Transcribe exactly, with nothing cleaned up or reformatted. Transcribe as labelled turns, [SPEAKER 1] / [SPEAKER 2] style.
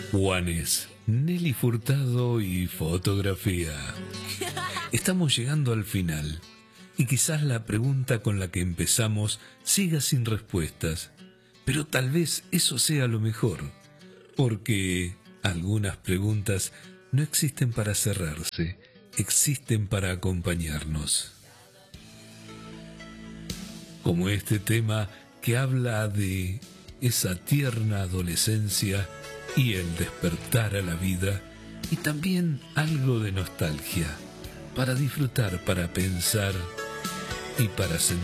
[SPEAKER 1] Juanes, Nelly Furtado y fotografía. Estamos llegando al final y quizás la pregunta con la que empezamos siga sin respuestas, pero tal vez eso sea lo mejor, porque algunas preguntas no existen para cerrarse, existen para acompañarnos. Como este tema que habla de esa tierna adolescencia y el despertar a la vida, y también algo de nostalgia, para disfrutar, para pensar y para sentir.